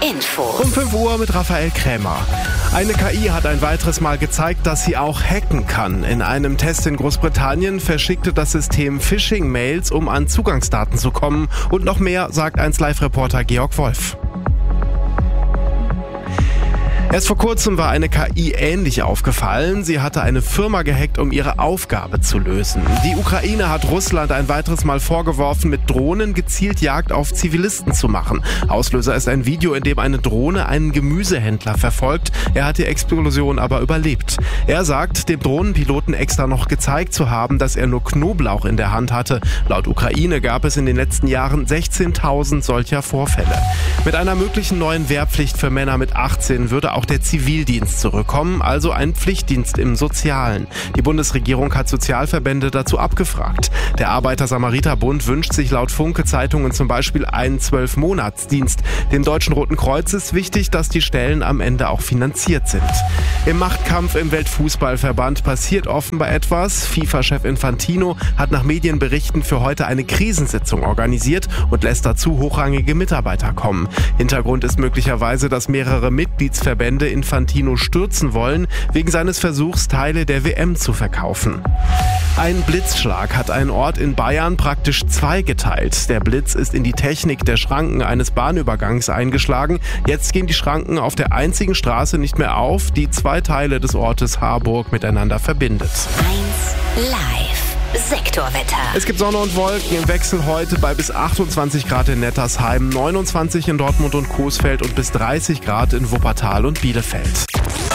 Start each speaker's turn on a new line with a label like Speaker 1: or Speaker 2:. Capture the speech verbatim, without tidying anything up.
Speaker 1: Info.
Speaker 2: Um fünf Uhr mit Raphael Krämer. Eine K I hat ein weiteres Mal gezeigt, dass sie auch hacken kann. In einem Test in Großbritannien verschickte das System Phishing-Mails, um an Zugangsdaten zu kommen. Und noch mehr, sagt eins Live-Reporter Georg Wolf. Erst vor kurzem war eine K I ähnlich aufgefallen. Sie hatte eine Firma gehackt, um ihre Aufgabe zu lösen. Die Ukraine hat Russland ein weiteres Mal vorgeworfen, mit Drohnen gezielt Jagd auf Zivilisten zu machen. Auslöser ist ein Video, in dem eine Drohne einen Gemüsehändler verfolgt. Er hat die Explosion aber überlebt. Er sagt, dem Drohnenpiloten extra noch gezeigt zu haben, dass er nur Knoblauch in der Hand hatte. Laut Ukraine gab es in den letzten Jahren sechzehntausend solcher Vorfälle. Mit einer möglichen neuen Wehrpflicht für Männer mit achtzehn würde auch der Zivildienst zurückkommen, also ein Pflichtdienst im Sozialen. Die Bundesregierung hat Sozialverbände dazu abgefragt. Der Arbeiter-Samariter-Bund wünscht sich laut Funke-Zeitungen zum Beispiel einen Zwölf-Monats-Dienst. Dem Deutschen Roten Kreuz ist wichtig, dass die Stellen am Ende auch finanziert sind. Im Machtkampf im Weltfußballverband passiert offenbar etwas. FIFA-Chef Infantino hat nach Medienberichten für heute eine Krisensitzung organisiert und lässt dazu hochrangige Mitarbeiter kommen. Hintergrund ist möglicherweise, dass mehrere Mitgliedsverbände Infantino stürzen wollen, wegen seines Versuchs, Teile der W M zu verkaufen. Ein Blitzschlag hat einen Ort in Bayern praktisch zweigeteilt. Der Blitz ist in die Technik der Schranken eines Bahnübergangs eingeschlagen. Jetzt gehen die Schranken auf der einzigen Straße nicht mehr auf, die zwei Teile des Ortes Harburg miteinander verbindet.
Speaker 1: eins Live. Sektorwetter.
Speaker 2: Es gibt Sonne und Wolken im Wechsel heute bei bis achtundzwanzig Grad in Nettersheim, neunundzwanzig in Dortmund und Coesfeld und bis dreißig Grad in Wuppertal und Bielefeld.